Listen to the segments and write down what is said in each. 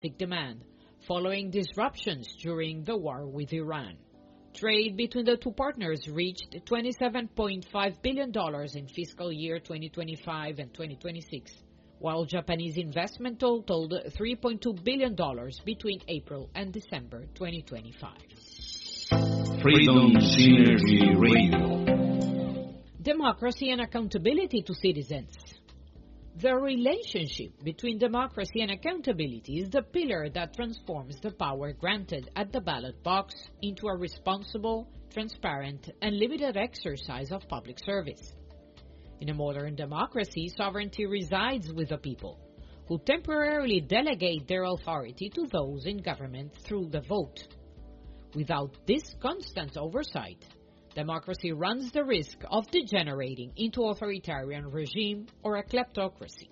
domestic demand, following disruptions during the war with Iran. Trade between the two partners reached $27.5 billion in fiscal year 2025 and 2026, while Japanese investment totaled $3.2 billion between April and December 2025. Freedom Synergy Radio. Democracy and accountability to citizens. The relationship between democracy and accountability is the pillar that transforms the power granted at the ballot box into a responsible, transparent, and limited exercise of public service. In a modern democracy, sovereignty resides with the people, who temporarily delegate their authority to those in government through the vote. Without this constant oversight, democracy runs the risk of degenerating into authoritarian regime or a kleptocracy.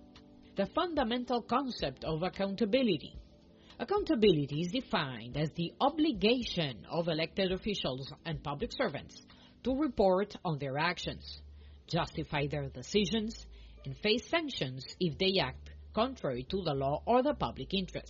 The fundamental concept of accountability. Accountability is defined as the obligation of elected officials and public servants to report on their actions, justify their decisions, and face sanctions if they act contrary to the law or the public interest.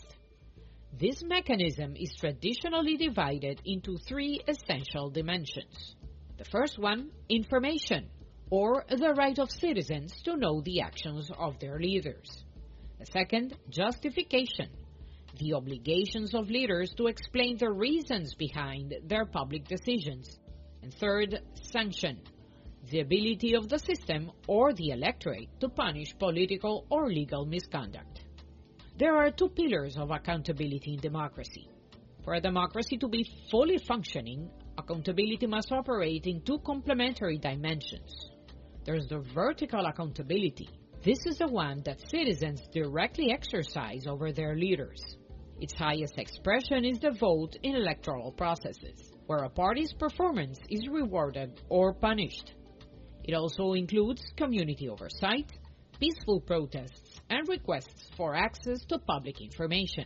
This mechanism is traditionally divided into three essential dimensions. The first one, information, or the right of citizens to know the actions of their leaders. The second, justification, the obligations of leaders to explain the reasons behind their public decisions. And third, sanction, the ability of the system or the electorate to punish political or legal misconduct. There are two pillars of accountability in democracy. For a democracy to be fully functioning, accountability must operate in two complementary dimensions. There's the vertical accountability. This is the one that citizens directly exercise over their leaders. Its highest expression is the vote in electoral processes, where a party's performance is rewarded or punished. It also includes community oversight, peaceful protests, and requests for access to public information.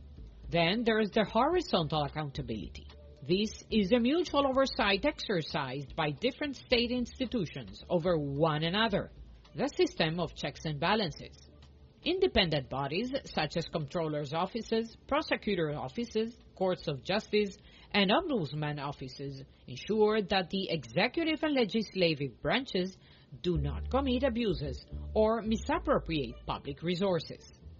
Then there is the horizontal accountability. This is a mutual oversight exercised by different state institutions over one another, the system of checks and balances. Independent bodies such as controllers' offices, prosecutor offices, courts of justice, and ombudsman offices ensure that the executive and legislative branches do not commit abuses or misappropriate public resources.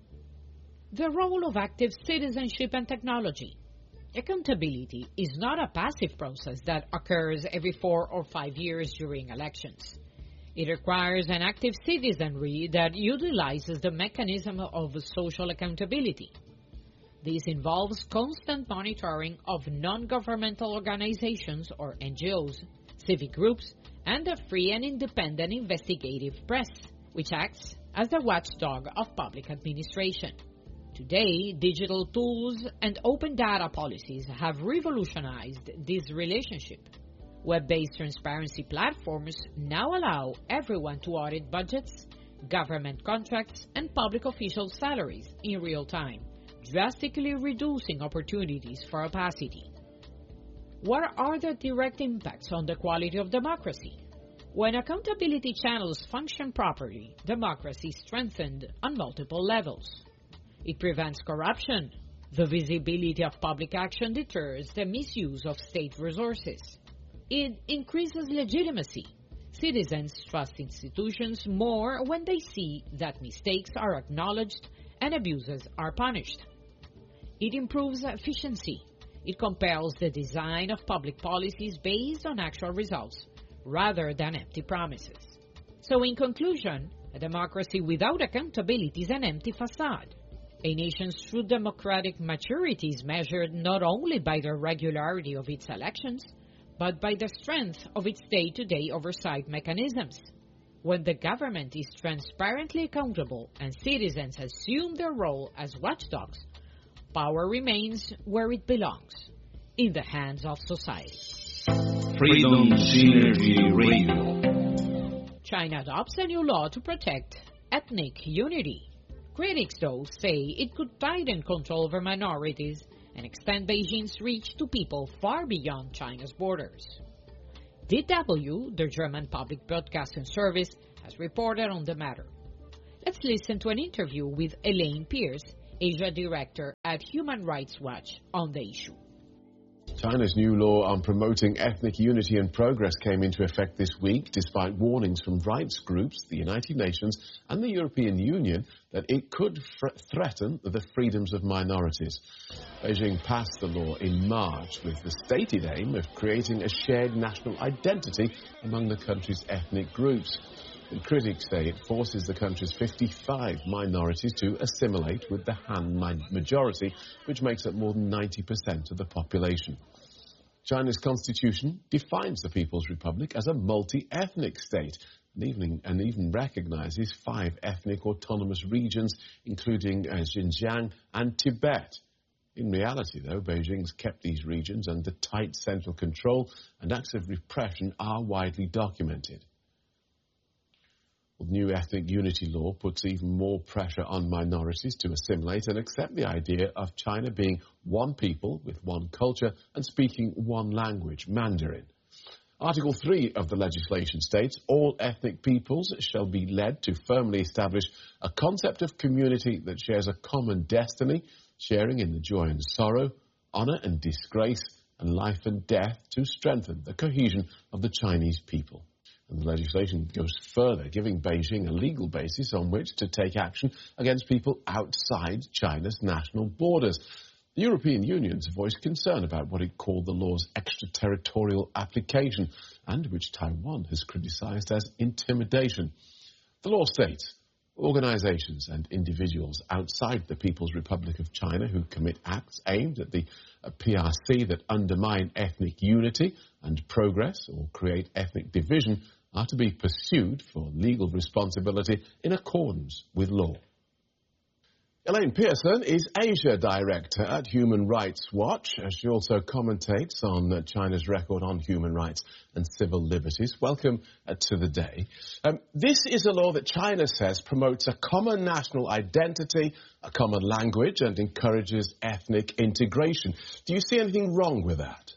The role of active citizenship and technology. Accountability is not a passive process that occurs every 4 or 5 years during elections. It requires an active citizenry that utilizes the mechanism of social accountability. This involves constant monitoring of non-governmental organizations or NGOs, civic groups, and the free and independent investigative press, which acts as the watchdog of public administration. Today, digital tools and open data policies have revolutionized this relationship. Web-based transparency platforms now allow everyone to audit budgets, government contracts, and public officials' salaries in real time, drastically reducing opportunities for opacity. What are the direct impacts on the quality of democracy? When accountability channels function properly, democracy is strengthened on multiple levels. It prevents corruption. The visibility of public action deters the misuse of state resources. It increases legitimacy. Citizens trust institutions more when they see that mistakes are acknowledged and abuses are punished. It improves efficiency. It compels the design of public policies based on actual results rather than empty promises. So in conclusion, a democracy without accountability is an empty facade. A nation's true democratic maturity is measured not only by the regularity of its elections, but by the strength of its day-to-day oversight mechanisms. When the government is transparently accountable and citizens assume their role as watchdogs, power remains where it belongs, in the hands of society. Freedom Synergy Radio. China adopts a new law to protect ethnic unity. Critics, though, say it could tighten control over minorities and extend Beijing's reach to people far beyond China's borders. DW, the German public broadcasting service, has reported on the matter. Let's listen to an interview with Elaine Pierce, Asia Director at Human Rights Watch, on the issue. China's new law on promoting ethnic unity and progress came into effect this week, despite warnings from rights groups, the United Nations and the European Union that it could threaten the freedoms of minorities. Beijing passed the law in March with the stated aim of creating a shared national identity among the country's ethnic groups. And critics say it forces the country's 55 minorities to assimilate with the Han majority, which makes up more than 90% of the population. China's constitution defines the People's Republic as a multi-ethnic state and even recognizes 5 ethnic autonomous regions, including Xinjiang and Tibet. In reality, though, Beijing's kept these regions under tight central control, and acts of repression are widely documented. The new ethnic unity law puts even more pressure on minorities to assimilate and accept the idea of China being one people with one culture and speaking one language, Mandarin. Article 3 of the legislation states all ethnic peoples shall be led to firmly establish a concept of community that shares a common destiny, sharing in the joy and sorrow, honour and disgrace, and life and death to strengthen the cohesion of the Chinese people. And the legislation goes further, giving Beijing a legal basis on which to take action against people outside China's national borders. The European Union's voiced concern about what it called the law's extraterritorial application, and which Taiwan has criticised as intimidation. The law states organisations and individuals outside the People's Republic of China who commit acts aimed at the PRC that undermine ethnic unity and progress or create ethnic division are to be pursued for legal responsibility in accordance with law. Elaine Pearson is Asia Director at Human Rights Watch. She also commentates on China's record on human rights and civil liberties. Welcome to the day. This is a law that China says promotes a common national identity, a common language, and encourages ethnic integration. Do you see anything wrong with that?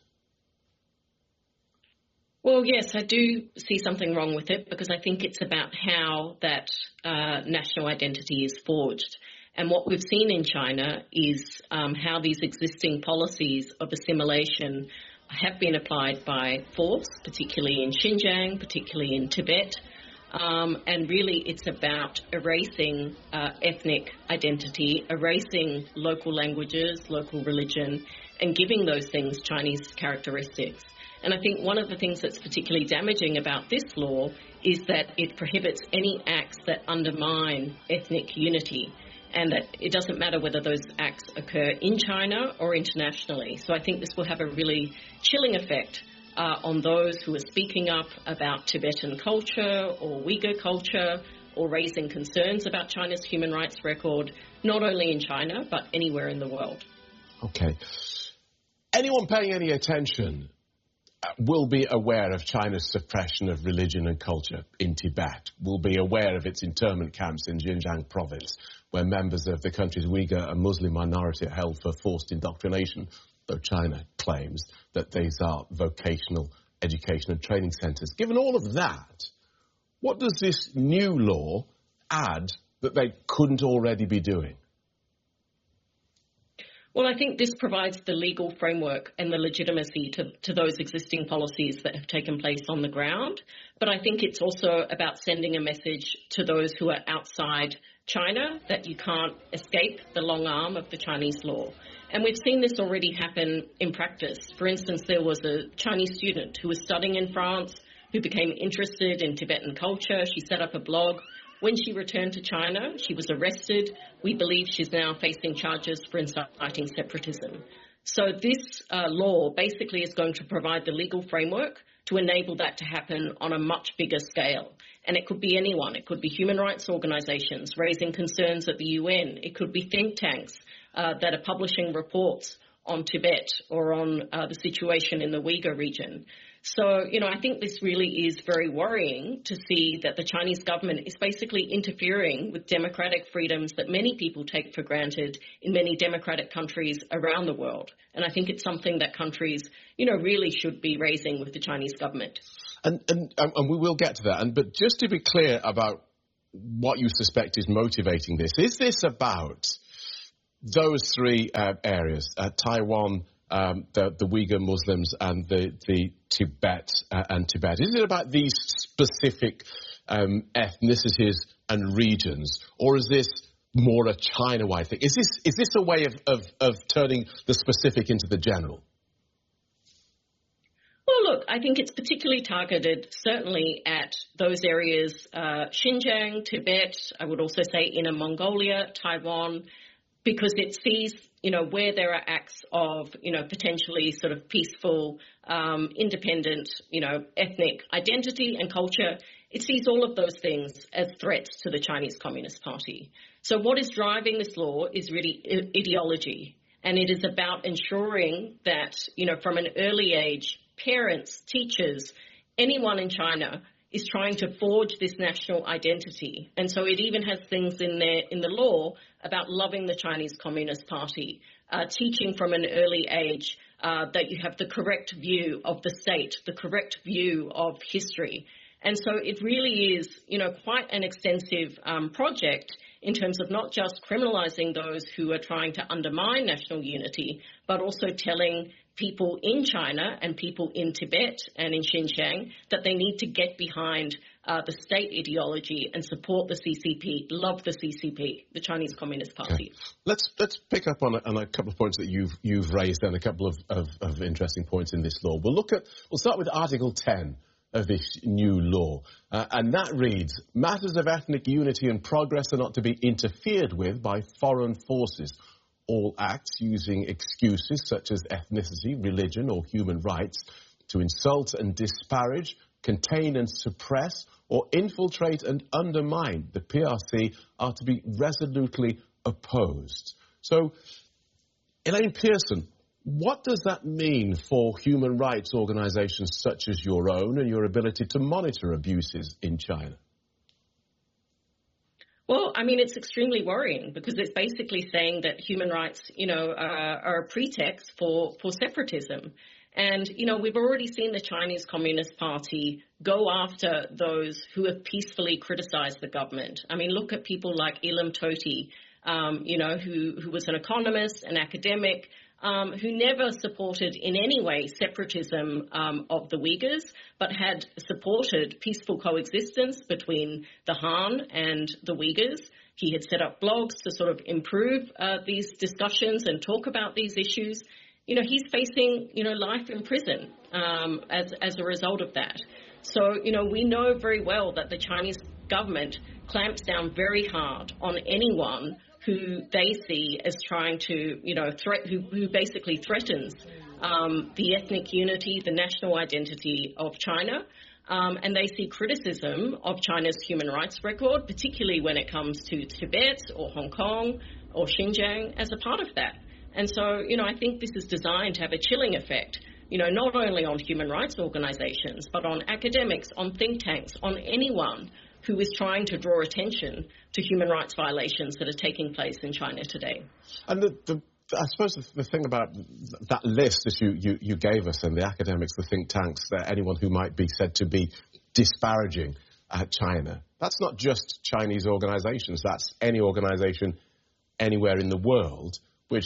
Well, yes, I do see something wrong with it, because I think it's about how that national identity is forged. And what we've seen in China is how these existing policies of assimilation have been applied by force, particularly in Xinjiang, particularly in Tibet. And really it's about erasing ethnic identity, erasing local languages, local religion, and giving those things Chinese characteristics. And I think one of the things that's particularly damaging about this law is that it prohibits any acts that undermine ethnic unity, and that it doesn't matter whether those acts occur in China or internationally. So I think this will have a really chilling effect on those who are speaking up about Tibetan culture or Uyghur culture, or raising concerns about China's human rights record, not only in China, but anywhere in the world. Okay. Anyone paying any attention will be aware of China's suppression of religion and culture in Tibet, will be aware of its internment camps in Xinjiang province, where members of the country's Uyghur and Muslim minority are held for forced indoctrination, though China claims that these are vocational education and training centres. Given all of that, what does this new law add that they couldn't already be doing? Well, I think this provides the legal framework and the legitimacy to those existing policies that have taken place on the ground. But I think it's also about sending a message to those who are outside China that you can't escape the long arm of the Chinese law. And we've seen this already happen in practice. For instance, there was a Chinese student who was studying in France who became interested in Tibetan culture. She set up a blog. When she returned to China, she was arrested. We believe she's now facing charges for inciting separatism. So this law basically is going to provide the legal framework to enable that to happen on a much bigger scale. And it could be anyone. It could be human rights organisations raising concerns at the UN. It could be think tanks that are publishing reports on Tibet or on the situation in the Uyghur region. So, I think this really is very worrying to see that the Chinese government is basically interfering with democratic freedoms that many people take for granted in many democratic countries around the world. And I think it's something that countries, really should be raising with the Chinese government. And we will get to that. But just to be clear about what you suspect is motivating this, is this about those three areas, Taiwan, the Uyghur Muslims and the Tibet and Tibet. Is it about these specific ethnicities and regions, or is this more a China-wide thing? Is this a way of turning the specific into the general? Well, look, I think it's particularly targeted certainly at those areas, Xinjiang, Tibet, I would also say Inner Mongolia, Taiwan, because it sees, where there are acts of, potentially sort of peaceful, independent, ethnic identity and culture. It sees all of those things as threats to the Chinese Communist Party. So what is driving this law is really ideology. And it is about ensuring that, from an early age, parents, teachers, anyone in China is trying to forge this national identity. And so it even has things in there in the law about loving the Chinese Communist Party, teaching from an early age that you have the correct view of the state, the correct view of history. And so it really is, quite an extensive project in terms of not just criminalising those who are trying to undermine national unity, but also telling people in China and people in Tibet and in Xinjiang that they need to get behind the state ideology and support the CCP, love the CCP, the Chinese Communist Party. Okay. Let's pick up on a couple of points that you've raised and a couple of interesting points in this law. We'll start with Article 10 of this new law, and that reads, matters of ethnic unity and progress are not to be interfered with by foreign forces. All acts using excuses such as ethnicity, religion or human rights to insult and disparage, contain and suppress or infiltrate and undermine the PRC are to be resolutely opposed. So, Elaine Pearson, what does that mean for human rights organisations such as your own and your ability to monitor abuses in China? Well, I mean, it's extremely worrying because it's basically saying that human rights, are a pretext for separatism. And, we've already seen the Chinese Communist Party go after those who have peacefully criticised the government. I mean, look at people like Ilham Tohti, who was an economist, an academic, who never supported in any way separatism of the Uyghurs, but had supported peaceful coexistence between the Han and the Uyghurs. He had set up blogs to sort of improve these discussions and talk about these issues. He's facing, life in prison as a result of that. So, we know very well that the Chinese government clamps down very hard on anyone who they see as trying to, who basically threatens the ethnic unity, the national identity of China. And they see criticism of China's human rights record, particularly when it comes to Tibet or Hong Kong or Xinjiang, as a part of that. And so, I think this is designed to have a chilling effect, not only on human rights organisations, but on academics, on think tanks, on anyone who is trying to draw attention to human rights violations that are taking place in China today. And I suppose the thing about that list that you gave us, and the academics, the think tanks, anyone who might be said to be disparaging China, that's not just Chinese organisations, that's any organisation anywhere in the world, which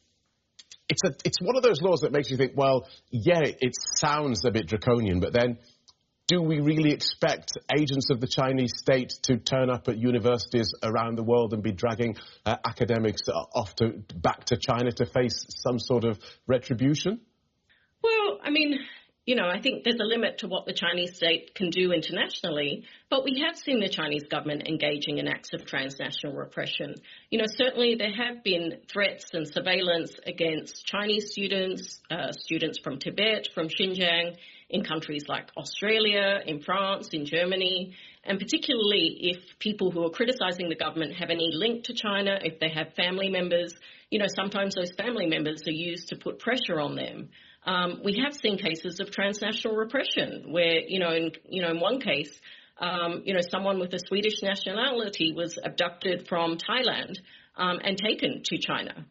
it's one of those laws that makes you think, well, yeah, it sounds a bit draconian, but then do we really expect agents of the Chinese state to turn up at universities around the world and be dragging academics back to China to face some sort of retribution? Well, I mean, I think there's a limit to what the Chinese state can do internationally, but we have seen the Chinese government engaging in acts of transnational repression. Certainly there have been threats and surveillance against Chinese students, students from Tibet, from Xinjiang, in countries like Australia, in France, in Germany, and particularly if people who are criticising the government have any link to China, if they have family members, sometimes those family members are used to put pressure on them. We have seen cases of transnational repression where, in one case, someone with a Swedish nationality was abducted from Thailand and taken to China.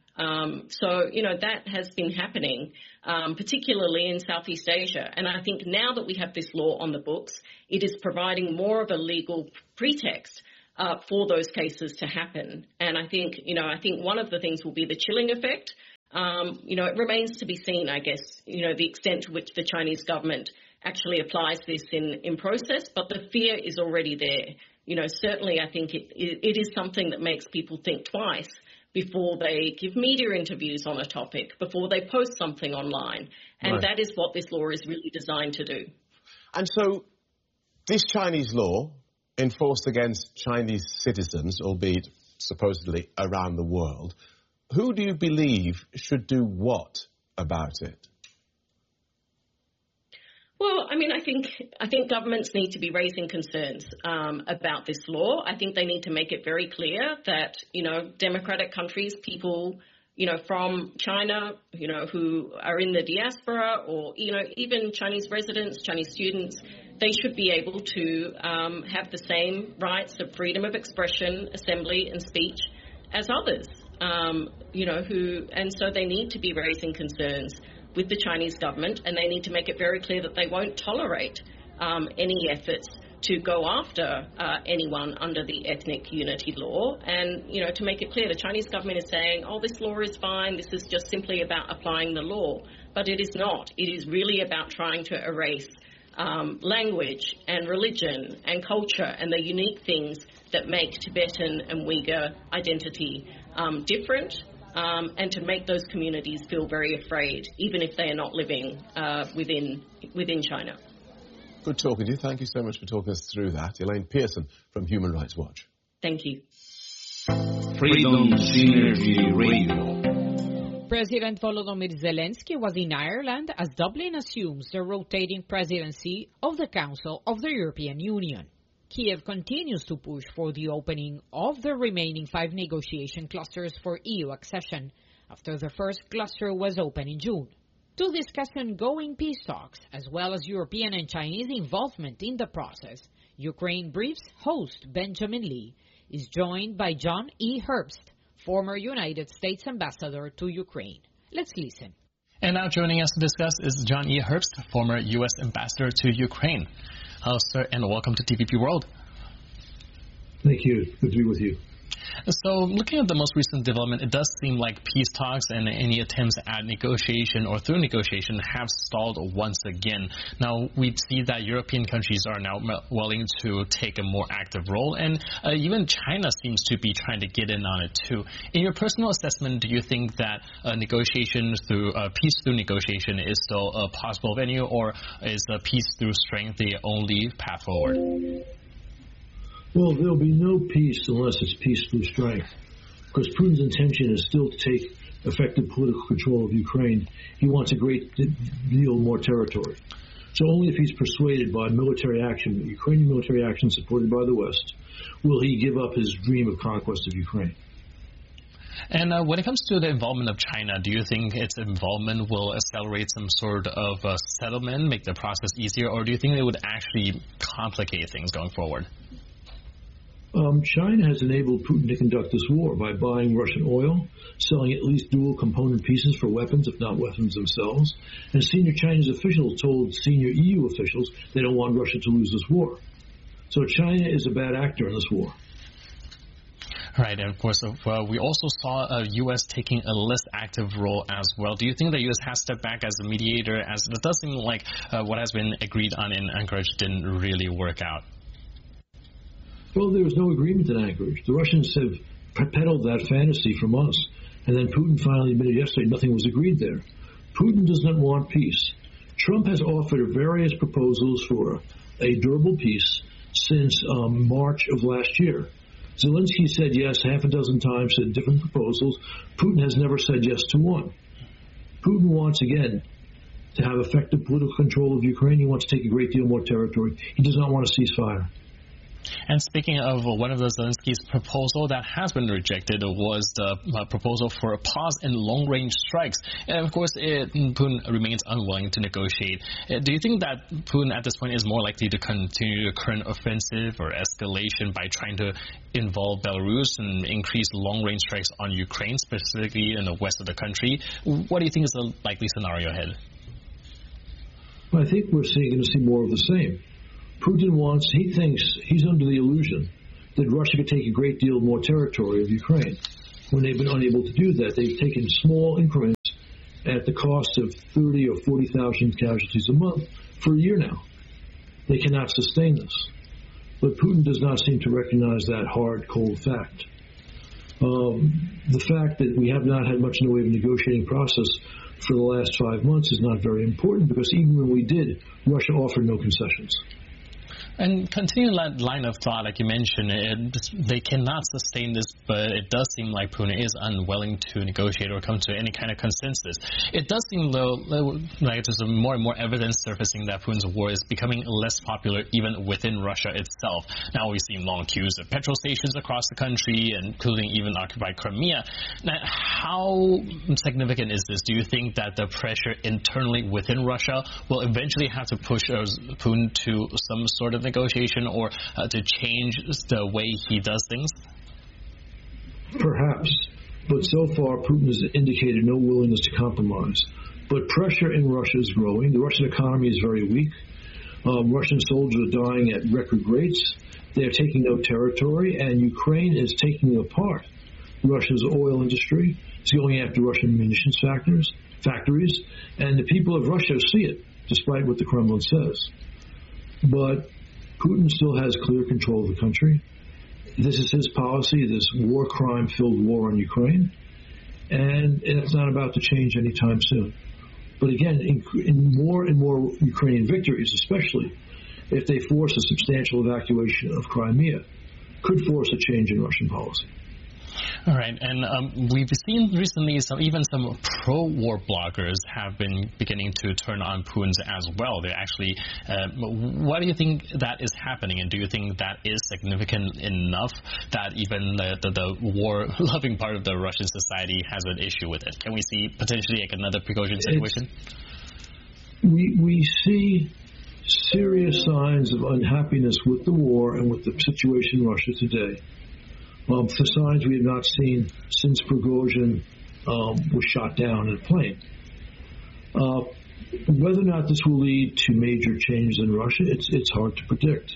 That has been happening, particularly in Southeast Asia. And I think now that we have this law on the books, it is providing more of a legal pretext for those cases to happen. And I think one of the things will be the chilling effect. It remains to be seen, I guess, the extent to which the Chinese government actually applies this in process, but the fear is already there. Certainly I think it is something that makes people think twice before they give media interviews on a topic, before they post something online. And That is what this law is really designed to do. And so this Chinese law enforced against Chinese citizens, albeit supposedly around the world, who do you believe should do what about it? Well, I think governments need to be raising concerns about this law. I think they need to make it very clear that, democratic countries, people, from China, who are in the diaspora or, even Chinese residents, Chinese students, they should be able to have the same rights of freedom of expression, assembly and speech as others, and so they need to be raising concerns with the Chinese government, and they need to make it very clear that they won't tolerate any efforts to go after anyone under the ethnic unity law. And, to make it clear, the Chinese government is saying, this law is fine, this is just simply about applying the law. But it is not. It is really about trying to erase language and religion and culture and the unique things that make Tibetan and Uyghur identity different, and to make those communities feel very afraid, even if they are not living within China. Good talking to you. Thank you so much for talking us through that. Elaine Pearson from Human Rights Watch. Thank you. Freedom Synergy Radio. President Volodymyr Zelensky was in Ireland as Dublin assumes the rotating presidency of the Council of the European Union. Kiev continues to push for the opening of the remaining 5 negotiation clusters for EU accession after the first cluster was opened in June. To discuss ongoing peace talks, as well as European and Chinese involvement in the process, Ukraine Brief's host, Benjamin Lee, is joined by John E. Herbst, former United States ambassador to Ukraine. Let's listen. And now joining us to discuss is John E. Herbst, former U.S. ambassador to Ukraine. Hello, sir, and welcome to TVP World. Thank you. Good to be with you. So, looking at the most recent development, it does seem like peace talks and any attempts at negotiation or through negotiation have stalled once again. Now, we see that European countries are now willing to take a more active role, and even China seems to be trying to get in on it too. In your personal assessment, do you think that negotiation through peace through negotiation is still a possible venue, or is peace through strength the only path forward? Well, there'll be no peace unless it's peace through strength, because Putin's intention is still to take effective political control of Ukraine. He wants a great deal more territory. So only if he's persuaded by military action, Ukrainian military action supported by the West, will he give up his dream of conquest of Ukraine. And when it comes to the involvement of China, do you think its involvement will accelerate some sort of settlement, make the process easier, or do you think it would actually complicate things going forward? China has enabled Putin to conduct this war by buying Russian oil, selling at least dual component pieces for weapons, if not weapons themselves. And senior Chinese officials told senior EU officials they don't want Russia to lose this war. So China is a bad actor in this war. Right, and of course, we also saw U.S. taking a less active role as well. Do you think the U.S. has stepped back as a mediator, as it does seem like what has been agreed on in Anchorage didn't really work out? Well, there was no agreement in Anchorage. The Russians have peddled that fantasy for months, and then Putin finally admitted yesterday nothing was agreed there. Putin does not want peace. Trump has offered various proposals for a durable peace since March of last year. Zelensky said yes half a dozen times, said different proposals. Putin has never said yes to one. Putin wants, again, to have effective political control of Ukraine. He wants to take a great deal more territory. He does not want to cease fire. And speaking of one of the Zelensky's proposal that has been rejected was the proposal for a pause in long-range strikes. And of course, Putin remains unwilling to negotiate. Do you think that Putin at this point is more likely to continue the current offensive or escalation by trying to involve Belarus and increase long-range strikes on Ukraine, specifically in the west of the country? What do you think is the likely scenario ahead? I think we're going to see more of the same. Putin he thinks he's under the illusion that Russia could take a great deal more territory of Ukraine. When they've been unable to do that, they've taken small increments at the cost of 30 or 40,000 casualties a month for a year now. They cannot sustain this. But Putin does not seem to recognize that hard, cold fact. The fact that we have not had much in the way of a negotiating process for the last 5 months is not very important, because even when we did, Russia offered no concessions. And continuing that line of thought, like you mentioned, they cannot sustain this, but it does seem like Putin is unwilling to negotiate or come to any kind of consensus. It does seem, though, like there's more and more evidence surfacing that Putin's war is becoming less popular even within Russia itself. Now we've seen long queues of petrol stations across the country, including even occupied Crimea. Now, how significant is this? Do you think that the pressure internally within Russia will eventually have to push Putin to some sort of negotiation or to change the way he does things? Perhaps, but so far Putin has indicated no willingness to compromise. But pressure in Russia is growing. The Russian economy is very weak. Russian soldiers are dying at record rates. They are taking no territory, and Ukraine is taking apart Russia's oil industry. It's going after Russian munitions factories, and the people of Russia see it, despite what the Kremlin says. But Putin still has clear control of the country. This is his policy, this war crime-filled war on Ukraine, and it's not about to change anytime soon. But again, in more and more Ukrainian victories, especially if they force a substantial evacuation of Crimea, could force a change in Russian policy. All right, and we've seen recently even some pro-war bloggers have been beginning to turn on Putin as well. They're actually, why do you think that is happening, and do you think that is significant enough that even the war-loving part of the Russian society has an issue with it? Can we see potentially like another Prigozhin situation? We see serious signs of unhappiness with the war and with the situation in Russia today. For signs we have not seen since Prigozhin was shot down in a plane. Whether or not this will lead to major changes in Russia, it's hard to predict.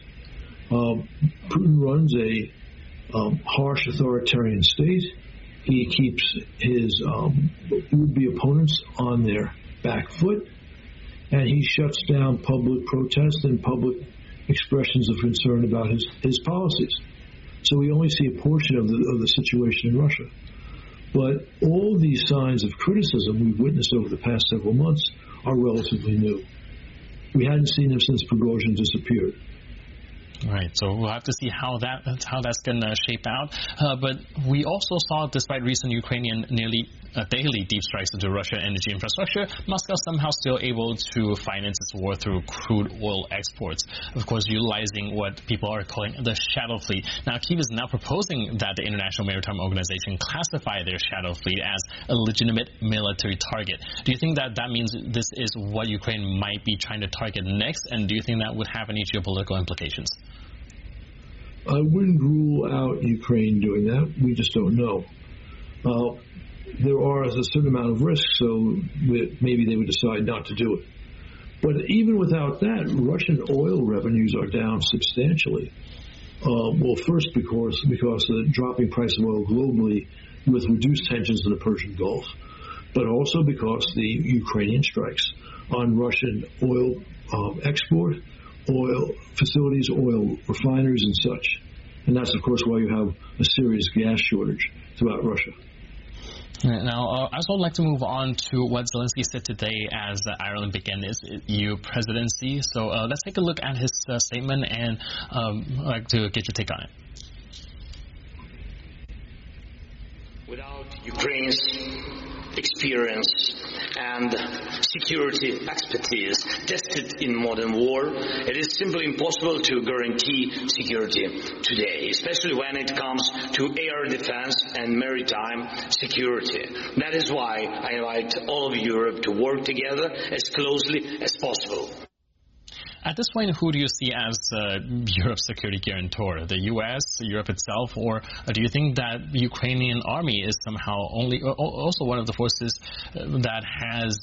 Putin runs a harsh authoritarian state. He keeps his would-be opponents on their back foot, and he shuts down public protests and public expressions of concern about his policies. So we only see a portion of the situation in Russia. But all these signs of criticism we've witnessed over the past several months are relatively new. We hadn't seen them since Prigozhin disappeared. All right, so we'll have to see how that's going to shape out. But we also saw, despite recent Ukrainian nearly daily deep strikes into Russian energy infrastructure, Moscow somehow still able to finance its war through crude oil exports, of course utilizing what people are calling the shadow fleet. Now, Kyiv is now proposing that the International Maritime Organization classify their shadow fleet as a legitimate military target. Do you think that means this is what Ukraine might be trying to target next, and do you think that would have any geopolitical implications? I wouldn't rule out Ukraine doing that. We just don't know. There are a certain amount of risk, so maybe they would decide not to do it. But even without that, Russian oil revenues are down substantially. Well, first because of the dropping price of oil globally with reduced tensions in the Persian Gulf, but also because the Ukrainian strikes on Russian oil export, oil facilities, oil refineries and such. And that's, of course, why you have a serious gas shortage throughout Russia. Now, I also would like to move on to what Zelensky said today as Ireland began its EU presidency. So let's take a look at his statement, and I'd like to get your take on it. Without Ukraine's experience and security expertise tested in modern war, it is simply impossible to guarantee security today, especially when it comes to air defense and maritime security. That is why I invite all of Europe to work together as closely as possible. At this point, who do you see as Europe's security guarantor? The U.S., Europe itself, or do you think that the Ukrainian army is somehow also one of the forces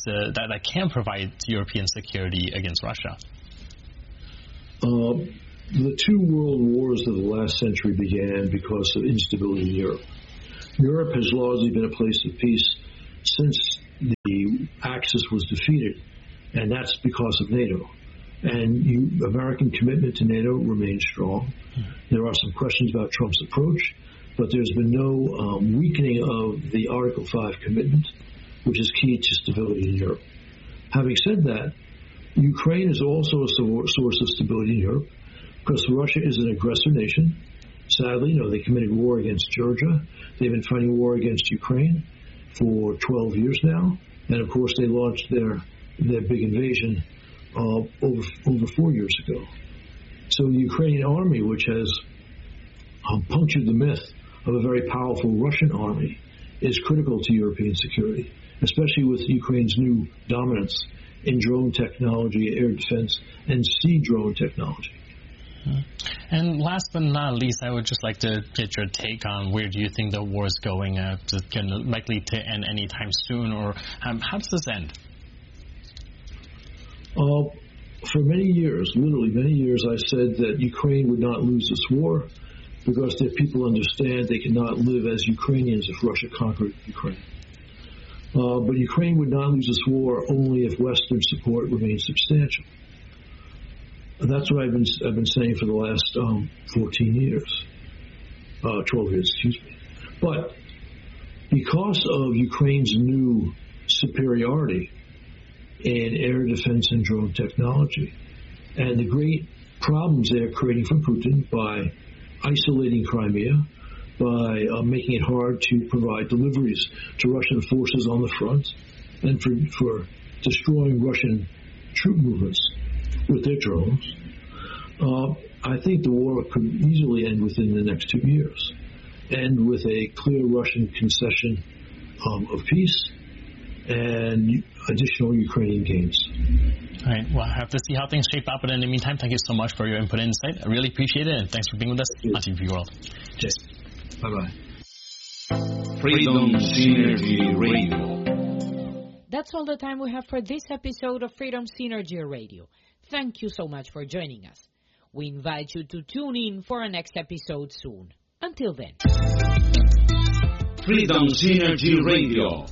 that can provide European security against Russia? The two world wars of the last century began because of instability in Europe. Europe has largely been a place of peace since the Axis was defeated, and that's because of NATO. And American commitment to NATO remains strong. There are some questions about Trump's approach, but there's been no weakening of the Article 5 commitment, which is key to stability in Europe. Having said that, Ukraine is also a source of stability in Europe because Russia is an aggressor nation. Sadly, they committed war against Georgia. They've been fighting war against Ukraine for 12 years now. And, of course, they launched their big invasion over 4 years ago. So the Ukrainian army, which has punctured the myth of a very powerful Russian army, is critical to European security, especially with Ukraine's new dominance in drone technology, air defense, and sea drone technology. And last but not least, I would just like to get your take on where do you think the war is going? Is it likely to end anytime soon, or how does this end? For many years, literally many years, I said that Ukraine would not lose this war because their people understand they cannot live as Ukrainians if Russia conquered Ukraine. But Ukraine would not lose this war only if Western support remains substantial. That's what I've been saying for the last 14 years, 12 years, excuse me. But because of Ukraine's new superiority in air defense and drone technology, and the great problems they are creating for Putin by isolating Crimea, by making it hard to provide deliveries to Russian forces on the front, and for destroying Russian troop movements with their drones, I think the war could easily end within the next 2 years, and with a clear Russian concession of peace and additional Ukrainian gains. All right. Well, I have to see how things shape up, but in the meantime, thank you so much for your input and insight. I really appreciate it, and thanks for being with us on TV World. Cheers. Bye-bye. Freedom Synergy Radio. That's all the time we have for this episode of Freedom Synergy Radio. Thank you so much for joining us. We invite you to tune in for our next episode soon. Until then. Freedom Synergy Radio.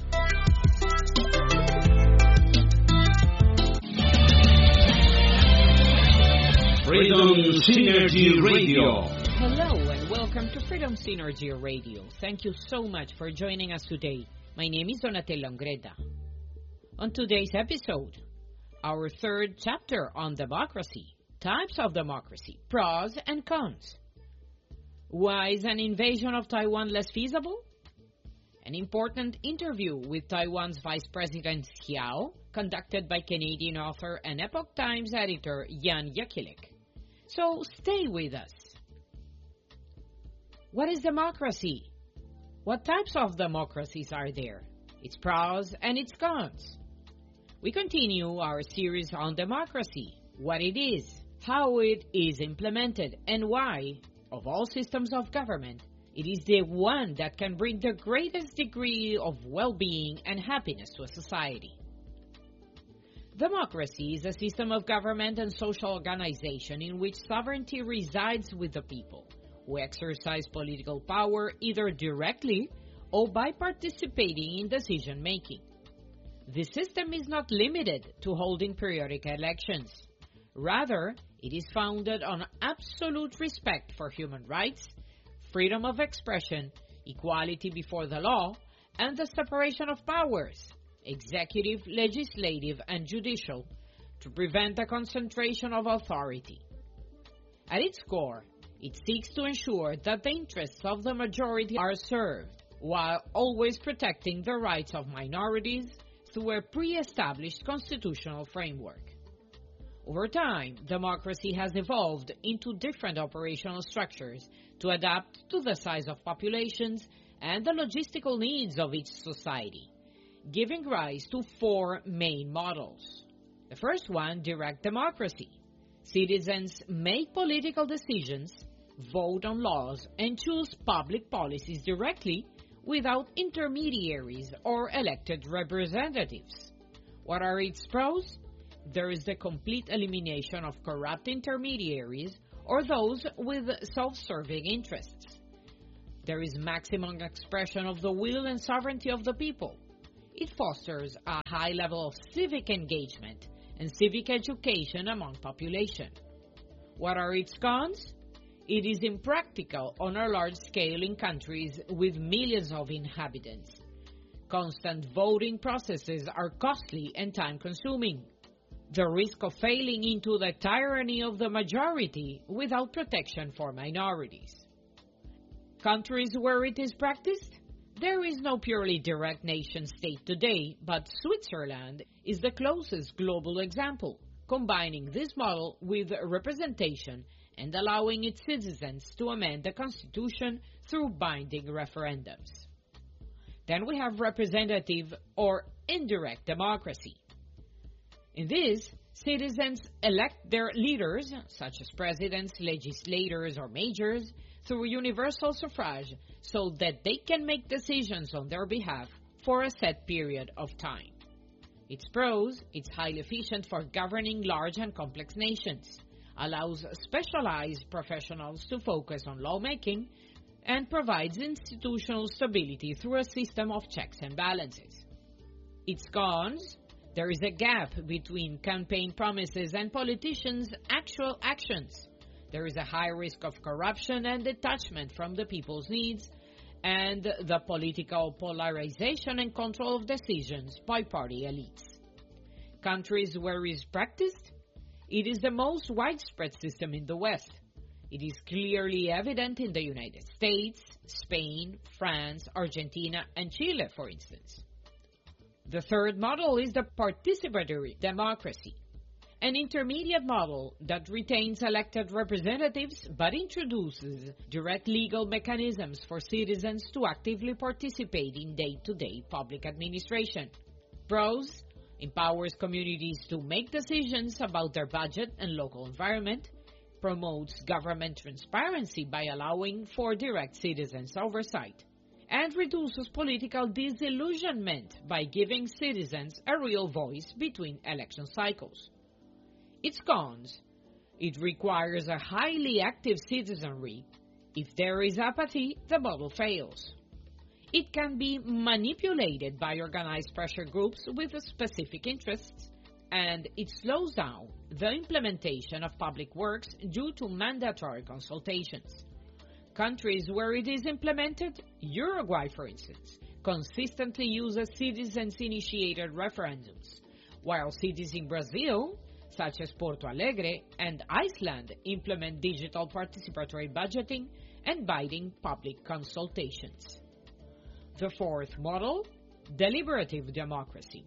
Freedom Synergy Radio. Hello and welcome to Freedom Synergy Radio. Thank you so much for joining us today. My name is Donatella Ongreda. On today's episode, our third chapter on democracy, types of democracy, pros and cons. Why is an invasion of Taiwan less feasible? An important interview with Taiwan's Vice President Xiao, conducted by Canadian author and Epoch Times editor Jan Jekielek. So stay with us. What is democracy? What types of democracies are there? Its pros and its cons. We continue our series on democracy, what it is, how it is implemented, and why, of all systems of government, it is the one that can bring the greatest degree of well-being and happiness to a society. Democracy is a system of government and social organization in which sovereignty resides with the people, who exercise political power either directly or by participating in decision-making. This system is not limited to holding periodic elections. Rather, it is founded on absolute respect for human rights, freedom of expression, equality before the law, and the separation of powers, executive, legislative, and judicial, to prevent the concentration of authority. At its core, it seeks to ensure that the interests of the majority are served, while always protecting the rights of minorities through a pre-established constitutional framework. Over time, democracy has evolved into different operational structures to adapt to the size of populations and the logistical needs of each society, giving rise to four main models. The first one, direct democracy. Citizens make political decisions, vote on laws, and choose public policies directly without intermediaries or elected representatives. What are its pros? There is the complete elimination of corrupt intermediaries or those with self-serving interests. There is maximum expression of the will and sovereignty of the people. It fosters a high level of civic engagement and civic education among population. What are its cons? It is impractical on a large scale in countries with millions of inhabitants. Constant voting processes are costly and time-consuming. The risk of failing into the tyranny of the majority without protection for minorities. Countries where it is practiced? There is no purely direct nation-state today, but Switzerland is the closest global example, combining this model with representation and allowing its citizens to amend the constitution through binding referendums. Then we have representative or indirect democracy. In this, citizens elect their leaders, such as presidents, legislators, or mayors, through universal suffrage so that they can make decisions on their behalf for a set period of time. Its pros: it's highly efficient for governing large and complex nations, allows specialized professionals to focus on lawmaking, and provides institutional stability through a system of checks and balances. Its cons: there is a gap between campaign promises and politicians' actual actions. There is a high risk of corruption and detachment from the people's needs, and the political polarization and control of decisions by party elites. Countries where it is practiced? It is the most widespread system in the West. It is clearly evident in the United States, Spain, France, Argentina, and Chile, for instance. The third model is the participatory democracy, an intermediate model that retains elected representatives but introduces direct legal mechanisms for citizens to actively participate in day-to-day public administration. Pros: empowers communities to make decisions about their budget and local environment, promotes government transparency by allowing for direct citizens' oversight, and reduces political disillusionment by giving citizens a real voice between election cycles. Its cons: it requires a highly active citizenry. If there is apathy, the model fails. It can be manipulated by organized pressure groups with specific interests, and it slows down the implementation of public works due to mandatory consultations. Countries where it is implemented, Uruguay for instance, consistently uses citizens-initiated referendums, while cities in Brazil, such as Porto Alegre and Iceland, implement digital participatory budgeting and binding public consultations. The fourth model, deliberative democracy.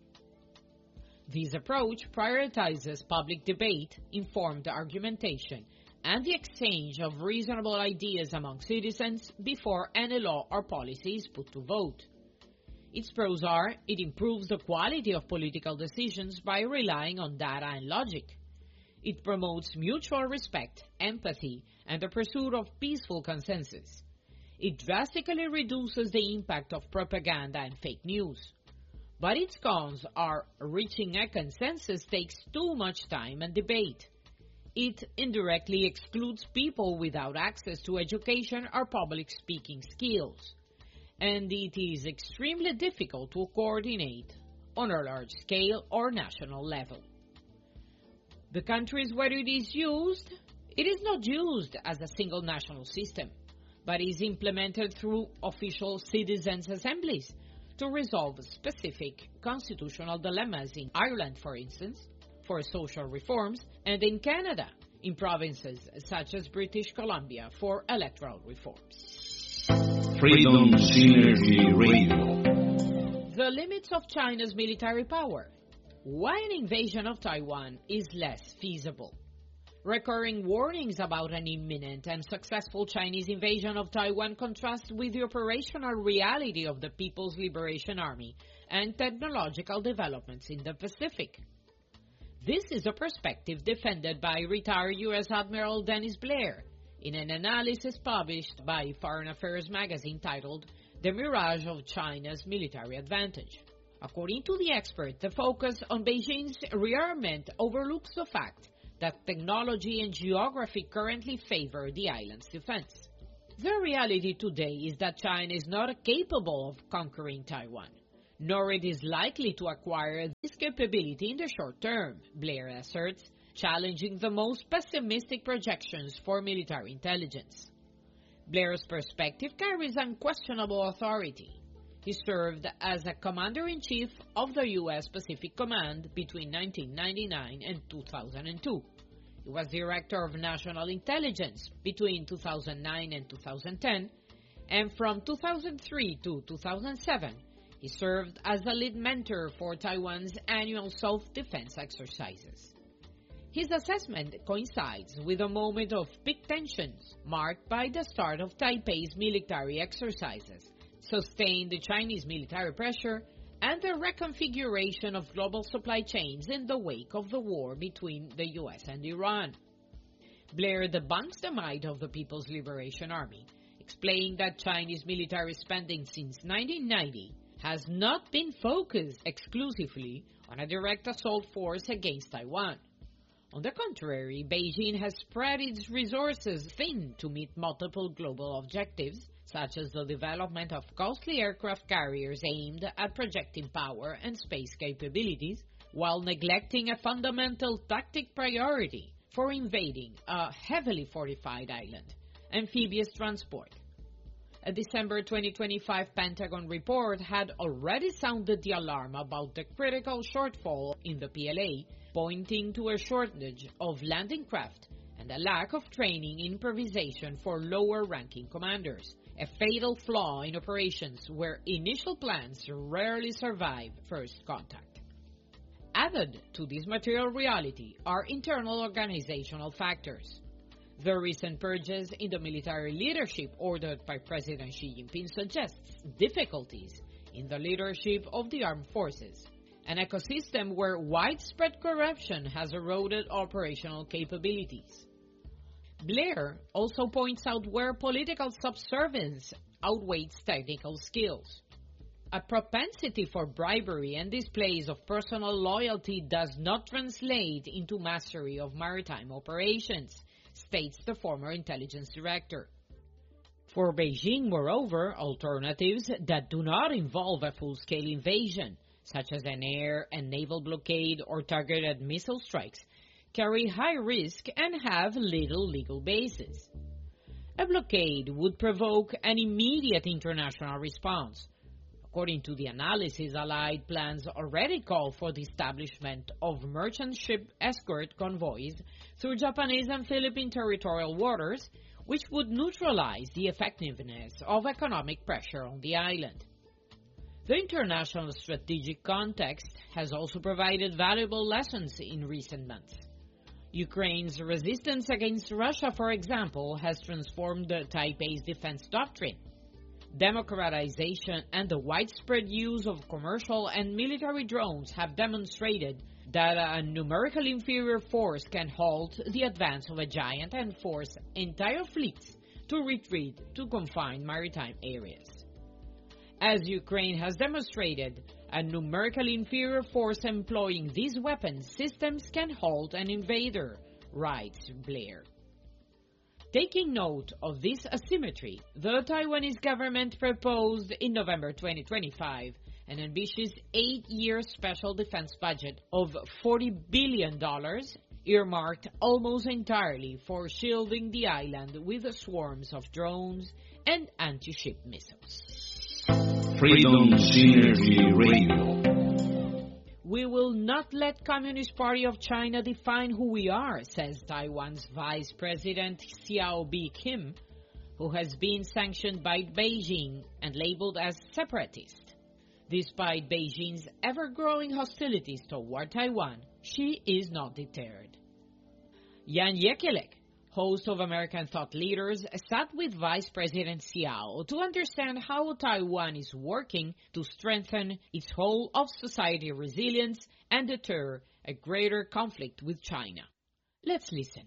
This approach prioritizes public debate, informed argumentation, and the exchange of reasonable ideas among citizens before any law or policy is put to vote. Its pros are: it improves the quality of political decisions by relying on data and logic. It promotes mutual respect, empathy, and the pursuit of peaceful consensus. It drastically reduces the impact of propaganda and fake news. But its cons are: reaching a consensus takes too much time and debate. It indirectly excludes people without access to education or public speaking skills. And it is extremely difficult to coordinate on a large scale or national level. The countries where it is used, it is not used as a single national system, but is implemented through official citizens' assemblies to resolve specific constitutional dilemmas in Ireland, for instance, for social reforms, and in Canada, in provinces such as British Columbia for electoral reforms. Freedom Synergy Radio. The limits of China's military power. Why an invasion of Taiwan is less feasible. Recurring warnings about an imminent and successful Chinese invasion of Taiwan contrast with the operational reality of the People's Liberation Army and technological developments in the Pacific. This is a perspective defended by retired U.S. Admiral Dennis Blair in an analysis published by Foreign Affairs magazine titled "The Mirage of China's Military Advantage." According to the expert, the focus on Beijing's rearmament overlooks the fact that technology and geography currently favor the island's defense. The reality today is that China is not capable of conquering Taiwan, nor it is likely to acquire this capability in the short term, Blair asserts, challenging the most pessimistic projections for military intelligence. Blair's perspective carries unquestionable authority. He served as a commander-in-chief of the U.S. Pacific Command between 1999 and 2002. He was Director of National Intelligence between 2009 and 2010, and from 2003 to 2007, he served as a lead mentor for Taiwan's annual self-defense exercises. His assessment coincides with a moment of peak tensions marked by the start of Taipei's military exercises, sustained Chinese military pressure, and the reconfiguration of global supply chains in the wake of the war between the U.S. and Iran. Blair debunks the might of the People's Liberation Army, explaining that Chinese military spending since 1990 has not been focused exclusively on a direct assault force against Taiwan. On the contrary, Beijing has spread its resources thin to meet multiple global objectives, such as the development of costly aircraft carriers aimed at projecting power and space capabilities, while neglecting a fundamental tactic priority for invading a heavily fortified island, amphibious transport. A December 2025 Pentagon report had already sounded the alarm about the critical shortfall in the PLA, pointing to a shortage of landing craft and a lack of training improvisation for lower-ranking commanders, a fatal flaw in operations where initial plans rarely survive first contact. Added to this material reality are internal organizational factors. The recent purges in the military leadership ordered by President Xi Jinping suggests difficulties in the leadership of the armed forces, an ecosystem where widespread corruption has eroded operational capabilities. Blair also points out where political subservience outweighs technical skills. A propensity for bribery and displays of personal loyalty does not translate into mastery of maritime operations, states the former intelligence director. For Beijing, moreover, alternatives that do not involve a full-scale invasion, such as an air and naval blockade or targeted missile strikes, carry high risk and have little legal basis. A blockade would provoke an immediate international response. According to the analysis, Allied plans already call for the establishment of merchant ship escort convoys through Japanese and Philippine territorial waters, which would neutralize the effectiveness of economic pressure on the island. The international strategic context has also provided valuable lessons in recent months. Ukraine's resistance against Russia, for example, has transformed Taipei's defense doctrine. Democratization and the widespread use of commercial and military drones have demonstrated that a numerically inferior force can halt the advance of a giant and force entire fleets to retreat to confined maritime areas. As Ukraine has demonstrated, a numerically inferior force employing these weapons systems can halt an invader, writes Blair. Taking note of this asymmetry, the Taiwanese government proposed in November 2025 an ambitious 8-year special defense budget of $40 billion, earmarked almost entirely for shielding the island with swarms of drones and anti-ship missiles. Freedom Synergy Radio. We will not let Communist Party of China define who we are, says Taiwan's Vice President Hsiao B-Kim, who has been sanctioned by Beijing and labeled as separatist. Despite Beijing's ever-growing hostilities toward Taiwan, she is not deterred. Jan Jekielek, host of American Thought Leaders, sat with Vice President Hsiao to understand how Taiwan is working to strengthen its whole of society resilience and deter a greater conflict with China. Let's listen.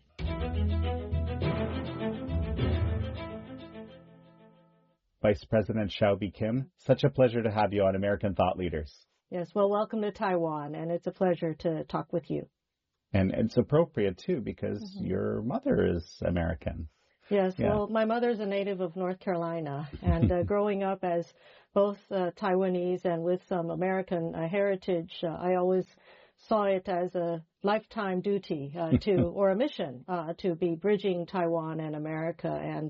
Vice President Hsiao B-Kim, such a pleasure to have you on American Thought Leaders. Yes, well, welcome to Taiwan, and it's a pleasure to talk with you. And it's appropriate, too, because your mother is American. Yes, Yeah. well, my mother's a native of North Carolina, and growing up as both Taiwanese and with some American heritage, I always saw it as a lifetime duty or a mission to be bridging Taiwan and America. And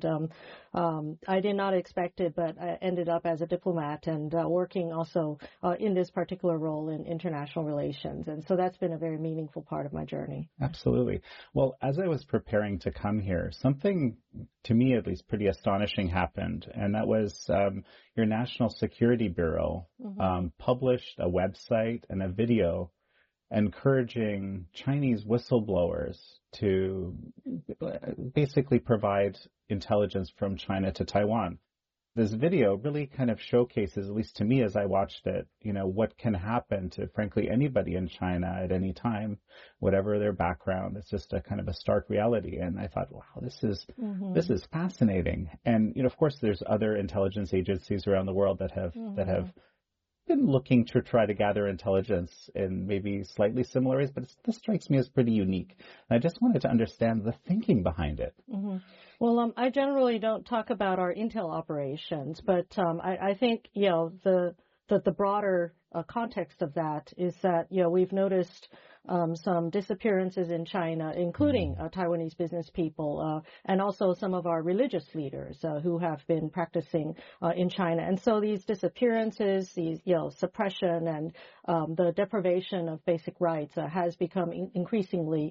I did not expect it, but I ended up as a diplomat and working also in this particular role in international relations. And so that's been a very meaningful part of my journey. Absolutely. Well, as I was preparing to come here, something, to me at least, pretty astonishing happened. And that was your National Security Bureau published a website and a video encouraging Chinese whistleblowers to basically provide intelligence from China to Taiwan. This video really kind of showcases, at least to me as I watched it, what can happen to, frankly, anybody in China at any time, whatever their background. It's just a kind of a stark reality. And I thought, wow, this is fascinating. And, of course, there's other intelligence agencies around the world that have been looking to try to gather intelligence in maybe slightly similar ways, but this strikes me as pretty unique. And I just wanted to understand the thinking behind it. Well, I generally don't talk about our intel operations, but I think, the broader context of that is that, we've noticed some disappearances in China, including Taiwanese business people, and also some of our religious leaders who have been practicing in China. And so these disappearances, these, suppression and the deprivation of basic rights has become increasingly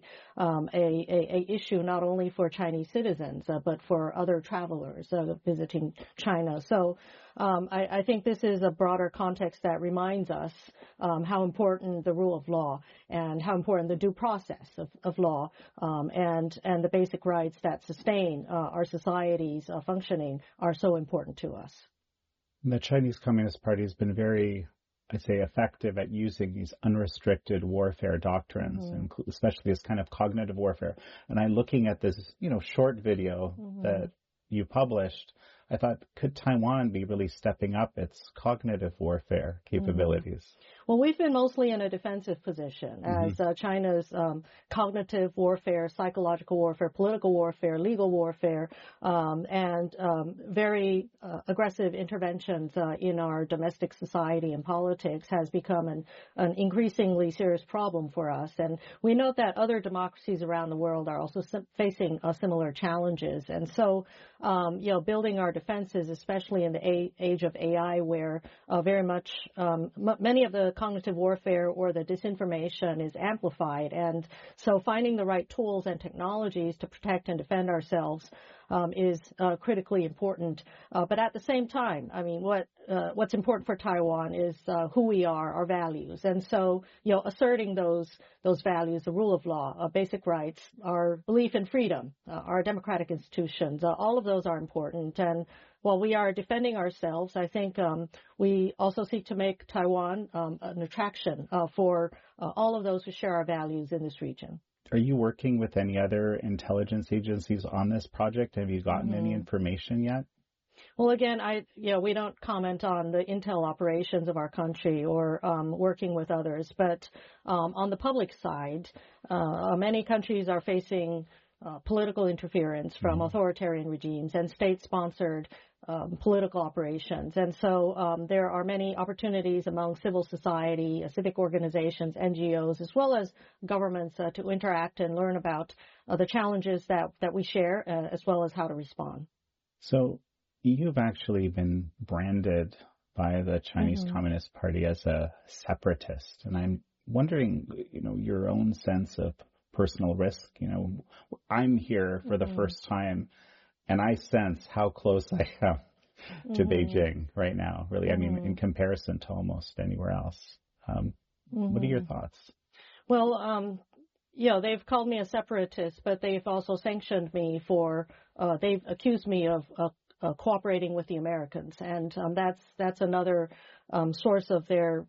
a issue not only for Chinese citizens, but for other travelers visiting China. So I think this is a broader context that reminds us how important the rule of law and how important the due process of law and the basic rights that sustain our society's functioning are so important to us. The Chinese Communist Party has been very, I'd say, effective at using these unrestricted warfare doctrines, and especially this kind of cognitive warfare. And I'm looking at this, short video that you published. I thought, could Taiwan be really stepping up its cognitive warfare capabilities? Well, we've been mostly in a defensive position as China's cognitive warfare, psychological warfare, political warfare, legal warfare, and very aggressive interventions in our domestic society and politics has become an increasingly serious problem for us. And we note that other democracies around the world are also facing similar challenges. And so, building our defenses, especially in the age of AI, where very much many of the cognitive warfare or the disinformation is amplified. And so finding the right tools and technologies to protect and defend ourselves is critically important. But at the same time, what's important for Taiwan is who we are, our values. And so, asserting those values, the rule of law, basic rights, our belief in freedom, our democratic institutions, all of those are important. And while we are defending ourselves, I think we also seek to make Taiwan an attraction for all of those who share our values in this region. Are you working with any other intelligence agencies on this project? Have you gotten any information yet? Well, again, we don't comment on the intel operations of our country or working with others. But on the public side, many countries are facing political interference from authoritarian regimes and state-sponsored political operations. And so there are many opportunities among civil society, civic organizations, NGOs, as well as governments to interact and learn about the challenges that we share, as well as how to respond. So you've actually been branded by the Chinese Communist Party as a separatist. And I'm wondering, your own sense of personal risk. I'm here for the first time, and I sense how close I am to Beijing right now, really. In comparison to almost anywhere else. What are your thoughts? Well, they've called me a separatist, but they've also sanctioned me they've accused me of cooperating with the Americans. And that's another source of their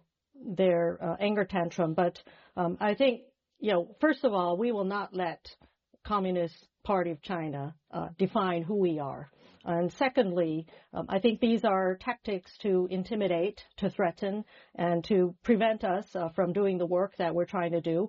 anger tantrum. But I think, first of all, we will not let Communist Party of China define who we are. And secondly, I think these are tactics to intimidate, to threaten, and to prevent us from doing the work that we're trying to do.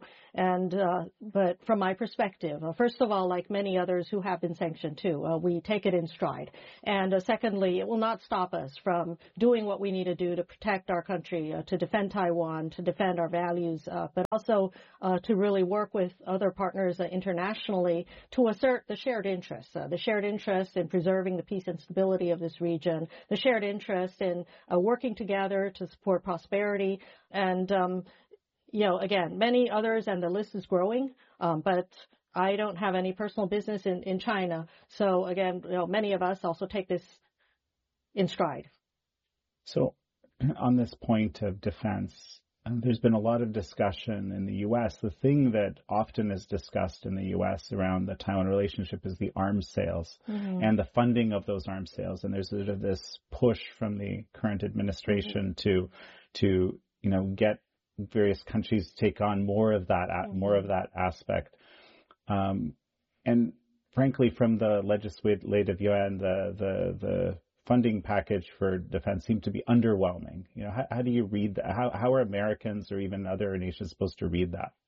But from my perspective, first of all, like many others who have been sanctioned too, we take it in stride. And secondly, it will not stop us from doing what we need to do to protect our country, to defend Taiwan, to defend our values, but also to really work with other partners internationally to assert the shared interests in preserving the peace and stability of this region, the shared interest in working together to support prosperity. And, again, many others, and the list is growing, but I don't have any personal business in China. So, again, many of us also take this in stride. So on this point of defense, there's been a lot of discussion in the U.S. The thing that often is discussed in the U.S. around the Taiwan relationship is the arms sales and the funding of those arms sales. And there's sort of this push from the current administration to get various countries to take on more of that aspect. And frankly, from the legislative yuan, the funding package for defense seemed to be underwhelming. How do you read that? How are Americans or even other nations supposed to read that?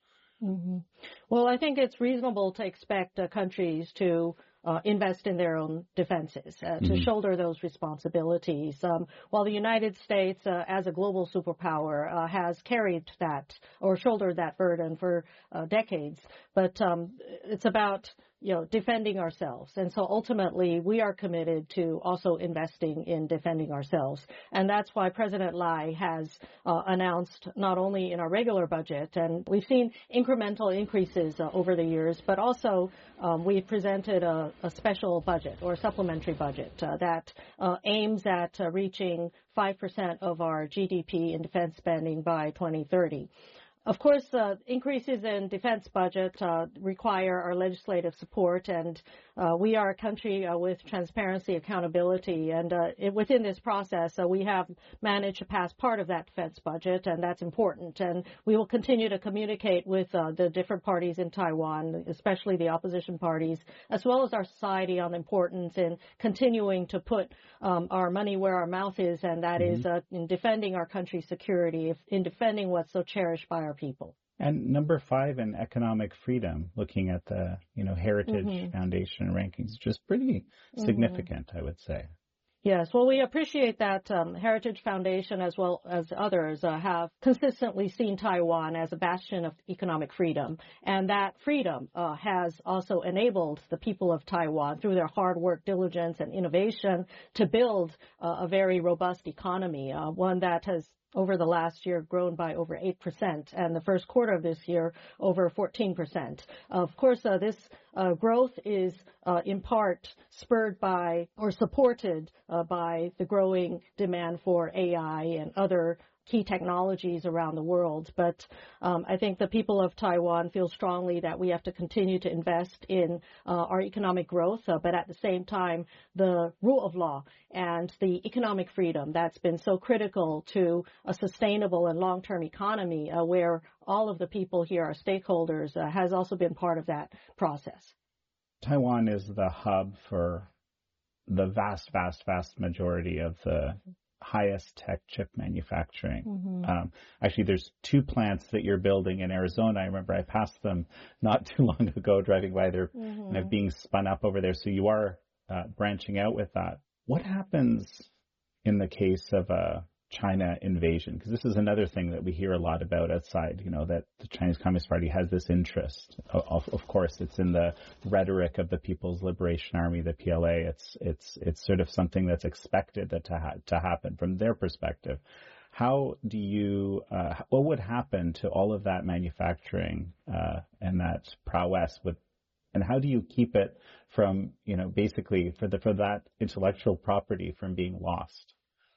Well, I think it's reasonable to expect countries to invest in their own defenses, to shoulder those responsibilities. While the United States, as a global superpower, has carried that or shouldered that burden for decades, but it's about defending ourselves. And so ultimately, we are committed to also investing in defending ourselves. And that's why President Lai has announced not only in our regular budget, and we've seen incremental increases over the years, but also we've presented a special budget or supplementary budget that aims at reaching 5% of our GDP in defense spending by 2030. Of course, increases in defense budget require our legislative support, and we are a country with transparency, accountability, and within this process, we have managed to pass part of that defense budget, and that's important. And we will continue to communicate with the different parties in Taiwan, especially the opposition parties, as well as our society on the importance in continuing to put our money where our mouth is, and that is in defending our country's security, in defending what's so cherished by our people. And number 5 in economic freedom, looking at the Heritage Foundation rankings, which is pretty significant, I would say. Yes, well, we appreciate that Heritage Foundation, as well as others, have consistently seen Taiwan as a bastion of economic freedom. And that freedom has also enabled the people of Taiwan, through their hard work, diligence, and innovation, to build a very robust economy, one that has over the last year grown by over 8%, and the first quarter of this year over 14%. Of course, this growth is in part spurred by or supported by the growing demand for AI and other key technologies around the world. But I think the people of Taiwan feel strongly that we have to continue to invest in our economic growth, but at the same time, the rule of law and the economic freedom that's been so critical to a sustainable and long-term economy where all of the people here are stakeholders has also been part of that process. Taiwan is the hub for the vast majority of the highest tech chip manufacturing. Actually, there's 2 plants that you're building in Arizona. I remember I passed them not too long ago driving by. They're kind of being spun up over there. So you are branching out with that. What happens in the case of a China invasion? Because this is another thing that we hear a lot about outside, that the Chinese Communist Party has this interest. Of course, it's in the rhetoric of the People's Liberation Army, the PLA. It's sort of something that's expected to happen from their perspective. How do you, what would happen to all of that manufacturing and that prowess and how do you keep it from, basically for that intellectual property from being lost?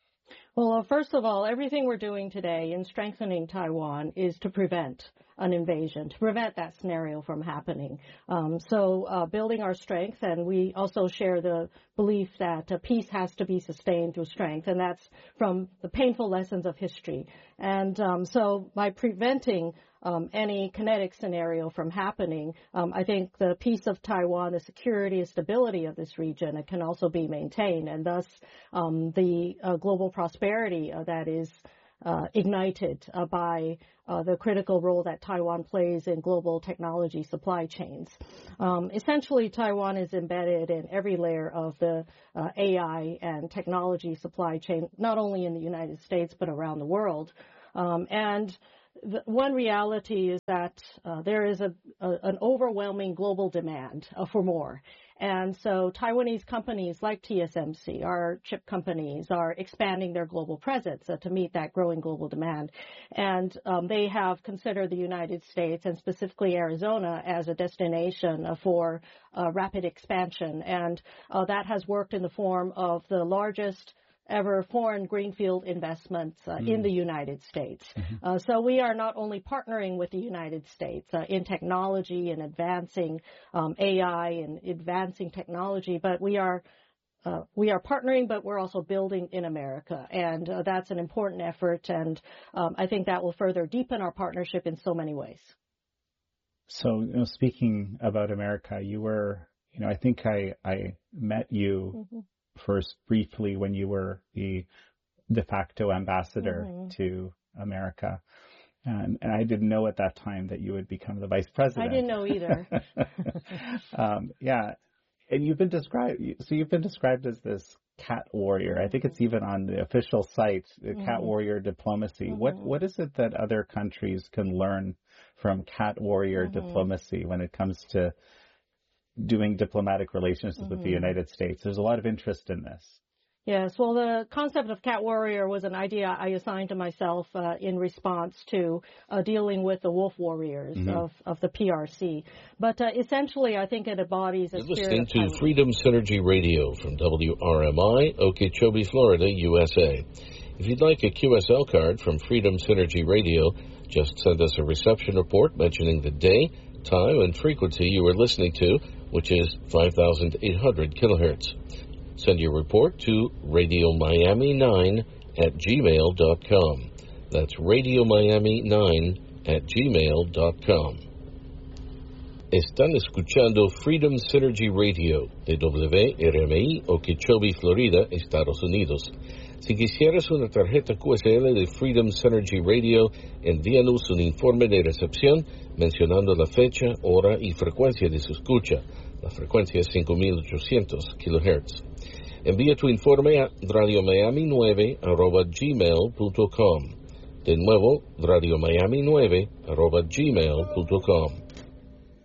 Well, first of all, everything we're doing today in strengthening Taiwan is to prevent an invasion, to prevent that scenario from happening. So building our strength, and we also share the belief that peace has to be sustained through strength, and that's from the painful lessons of history. And so by preventing any kinetic scenario from happening, I think the peace of Taiwan, the security and stability of this region, it can also be maintained, and thus the global prosperity that is ignited by the critical role that Taiwan plays in global technology supply chains. Essentially, Taiwan is embedded in every layer of the AI and technology supply chain, not only in the United States, but around the world. And one reality is that there is an overwhelming global demand for more. And so Taiwanese companies like TSMC, our chip companies, are expanding their global presence to meet that growing global demand. And they have considered the United States, and specifically Arizona, as a destination for rapid expansion. And that has worked in the form of the largest ever foreign greenfield investments in the United States. So we are not only partnering with the United States in technology and advancing AI and advancing technology, but we are partnering, but we're also building in America. And that's an important effort. And I think that will further deepen our partnership in so many ways. So, speaking about America, you were, I think I met you first briefly when you were the de facto ambassador to America. And I didn't know at that time that you would become the vice president. I didn't know either. Yeah. And you've been described as this cat warrior. I think it's even on the official site, the cat warrior diplomacy. What is it that other countries can learn from cat warrior diplomacy when it comes to doing diplomatic relations with the United States? There's a lot of interest in this. Yes, well, the concept of cat warrior was an idea I assigned to myself in response to dealing with the wolf warriors of the PRC. But essentially, I think it embodies a spirit listening to Freedom Synergy Radio from WRMI, Okeechobee, Florida, USA. If you'd like a QSL card from Freedom Synergy Radio, just send us a reception report mentioning the day, time, and frequency you were listening to, which is 5,800 kilohertz. Send your report to radiomiami9@gmail.com. That's radiomiami9@gmail.com. Están escuchando Freedom Synergy Radio de WRMI, Okeechobee, Florida, Estados Unidos. Si quisieras una tarjeta QSL de Freedom Synergy Radio, envíanos un informe de recepción mencionando la fecha, hora y frecuencia de su escucha. La frecuencia es 5,800 kHz. Envía tu informe a radiomiami9@gmail.com. De nuevo, radiomiami9@gmail.com.